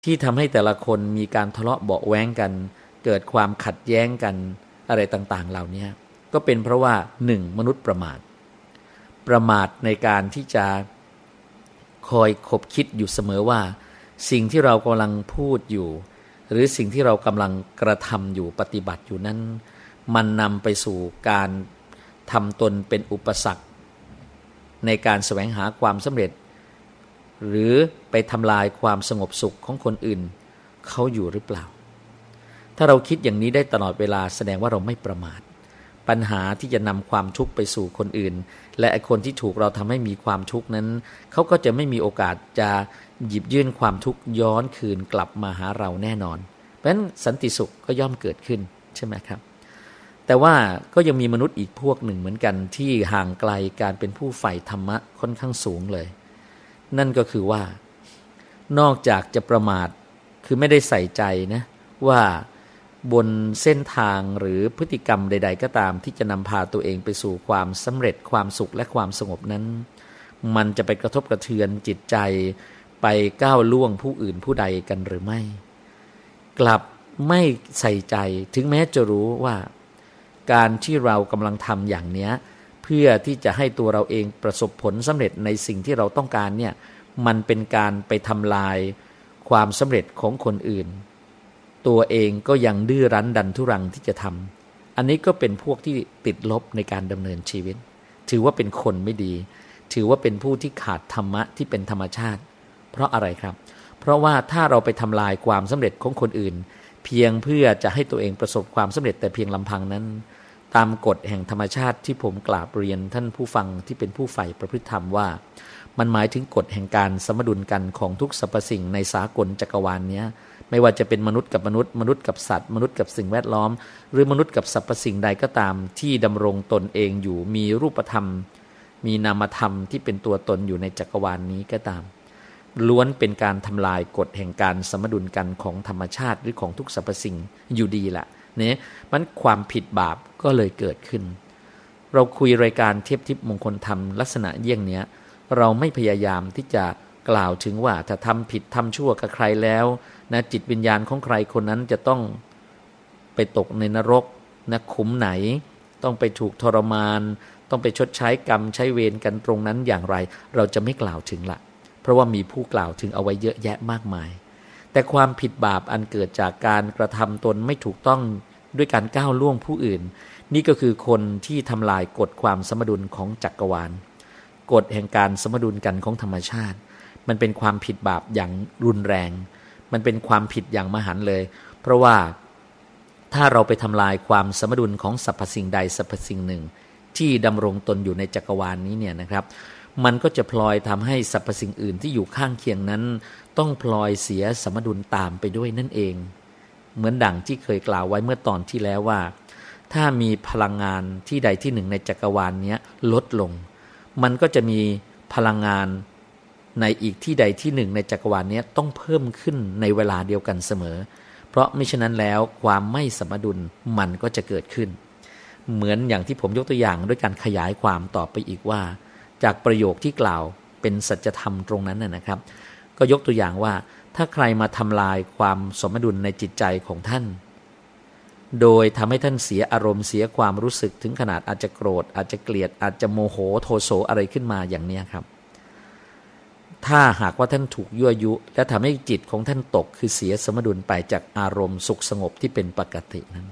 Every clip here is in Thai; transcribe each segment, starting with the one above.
ที่ทำให้แต่ละคนมีการทะเลาะเบาะแว้งกันเกิดความขัดแย้งกันอะไรต่างๆเหล่านี้ก็เป็นเพราะว่า1มนุษย์ประมาทในการที่จะคอยคบคิดอยู่เสมอว่าสิ่งที่เรากำลังพูดอยู่หรือสิ่งที่เรากำลังกระทำอยู่ปฏิบัติอยู่นั้นมันนำไปสู่การทำตนเป็นอุปสรรคในการแสวงหาความสำเร็จหรือไปทำลายความสงบสุขของคนอื่นเขาอยู่หรือเปล่าถ้าเราคิดอย่างนี้ได้ตลอดเวลาแสดงว่าเราไม่ประมาทปัญหาที่จะนำความทุกข์ไปสู่คนอื่นและไอ้คนที่ถูกเราทำให้มีความทุกข์นั้นเขาก็จะไม่มีโอกาสจะหยิบยื่นความทุกข์ย้อนคืนกลับมาหาเราแน่นอนเพราะฉะนั้นสันติสุขก็ย่อมเกิดขึ้นใช่ไหมครับแต่ว่าก็ยังมีมนุษย์อีกพวกหนึ่งเหมือนกันที่ห่างไกลการเป็นผู้ใฝ่ธรรมะค่อนข้างสูงเลยนั่นก็คือว่านอกจากจะประมาทคือไม่ได้ใส่ใจนะว่าบนเส้นทางหรือพฤติกรรมใดๆก็ตามที่จะนำพาตัวเองไปสู่ความสำเร็จความสุขและความสงบนั้นมันจะไปกระทบกระเทือนจิตใจไปก้าวล่วงผู้อื่นผู้ใดกันหรือไม่กลับไม่ใส่ใจถึงแม้จะรู้ว่าการที่เรากำลังทำอย่างนี้เพื่อที่จะให้ตัวเราเองประสบผลสำเร็จในสิ่งที่เราต้องการเนี่ยมันเป็นการไปทำลายความสำเร็จของคนอื่นตัวเองก็ยังดื้อรั้นดันทุรังที่จะทำอันนี้ก็เป็นพวกที่ติดลบในการดำเนินชีวิตถือว่าเป็นคนไม่ดีถือว่าเป็นผู้ที่ขาดธรรมะที่เป็นธรรมชาติเพราะอะไรครับเพราะว่าถ้าเราไปทำลายความสำเร็จของคนอื่นเพียงเพื่อจะให้ตัวเองประสบความสำเร็จแต่เพียงลำพังนั้นตามกฎแห่งธรรมชาติที่ผมกราบเรียนท่านผู้ฟังที่เป็นผู้ใฝ่ประพฤติธรรมว่ามันหมายถึงกฎแห่งการสมดุลกันของทุกสรรพสิ่งในสากลจักรวาลนี้ไม่ว่าจะเป็นมนุษย์กับมนุษย์มนุษย์กับสัตว์มนุษย์กับสิ่งแวดล้อมหรือมนุษย์กับสรรพสิ่งใดก็ตามที่ดำรงตนเองอยู่มีรูปธรรมมีนามธรรมที่เป็นตัวตนอยู่ในจักรวาลนี้ก็ตามล้วนเป็นการทำลายกฎแห่งการสมดุลกันของธรรมชาติหรือของทุกสรรพสิ่งอยู่ดีละเนี่ยมันความผิดบาปก็เลยเกิดขึ้นเราคุยรายการเทียบทิพย์มงคลธรรมลักษณะเยี่ยงนี้เราไม่พยายามที่จะกล่าวถึงว่าถ้าทำผิดทำชั่วกับใครแล้วนะจิตวิญญาณของใครคนนั้นจะต้องไปตกในนรกนะขุมไหนต้องไปถูกทรมานต้องไปชดใช้กรรมใช้เวรกันตรงนั้นอย่างไรเราจะไม่กล่าวถึงละเพราะว่ามีผู้กล่าวถึงเอาไว้เยอะแยะมากมายแต่ความผิดบาปอันเกิดจากการกระทำตนไม่ถูกต้องด้วยการก้าวล่วงผู้อื่นนี่ก็คือคนที่ทำลายกฎความสมดุลของจักรวาลกฎแห่งการสมดุลกันของธรรมชาติมันเป็นความผิดบาปอย่างรุนแรงมันเป็นความผิดอย่างมหันต์เลยเพราะว่าถ้าเราไปทำลายความสมดุลของสรรพสิ่งใดสรรพสิ่งหนึ่งที่ดำรงตนอยู่ในจักรวาลนี้เนี่ยนะครับมันก็จะพลอยทำให้สรรพสิ่งอื่นที่อยู่ข้างเคียงนั้นต้องพลอยเสียสมดุลตามไปด้วยนั่นเองเหมือนดังที่เคยกล่าวไว้เมื่อตอนที่แล้วว่าถ้ามีพลังงานที่ใดที่หนึ่งในจักรวาลนี้ลดลงมันก็จะมีพลังงานในอีกที่ใดที่หนึ่งในจักรวาลนี้ต้องเพิ่มขึ้นในเวลาเดียวกันเสมอเพราะมิฉะนั้นแล้วความไม่สมดุลมันก็จะเกิดขึ้นเหมือนอย่างที่ผมยกตัวอย่างด้วยการขยายความต่อไปอีกว่าจากประโยคที่กล่าวเป็นสัจธรรมตรงนั้นนะครับก็ยกตัวอย่างว่าถ้าใครมาทำลายความสมดุลในจิตใจของท่านโดยทำให้ท่านเสียอารมณ์เสียความรู้สึกถึงขนาดอาจจะโกรธอาจจะเกลียดอาจจะโมโหโทโสอะไรขึ้นมาอย่างนี้ครับถ้าหากว่าท่านถูกยั่วยุและทำให้จิตของท่านตกคือเสียสมดุลไปจากอารมณ์สุขสงบที่เป็นปกตินั้น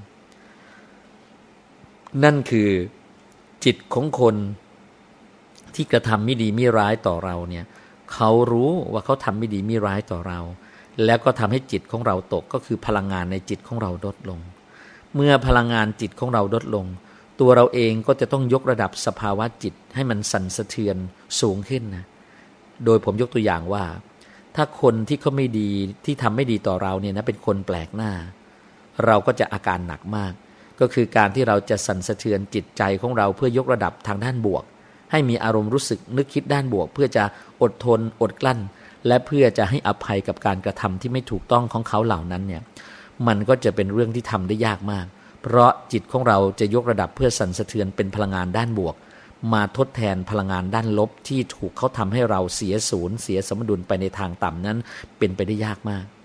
นั่นคือจิตของคนที่กระทำไม่ดีไม่ร้ายต่อเราเนี่ยเขารู้ว่าเขาทำไม่ดีไม่ร้ายต่อเราแล้วก็ทำให้จิตของเราตกก็คือพลังงานในจิตของเราลดลงเมื่อพลังงานจิตของเราลดลงตัวเราเองก็จะต้องยกระดับสภาวะจิตให้มันสั่นสะเทือนสูงขึ้นนะโดยผมยกตัวอย่างว่าถ้าคนที่เขาไม่ดีที่ทำไม่ดีต่อเราเนี่ยนะเป็นคนแปลกหน้าเราก็จะอาการหนักมากก็คือการที่เราจะสั่นสะเทือนจิตใจของเราเพื่อยกระดับทางด้านบวกให้มีอารมณ์รู้สึกนึกคิดด้านบวกเพื่อจะอดทนอดกลั้นและเพื่อจะให้อภัยกับการกระทำที่ไม่ถูกต้องของเขาเหล่านั้นเนี่ยมันก็จะเป็นเรื่องที่ทำได้ยากมากเพราะจิตของเราจะยกระดับเพื่อสั่นสะเทือนเป็นพลังงานด้านบวกมาทดแทนพลังงานด้านลบที่ถูกเขาทำให้เราเสียศูนย์เสียสมดุลไปในทางต่ำนั้นเป็นไปได้ยากมาก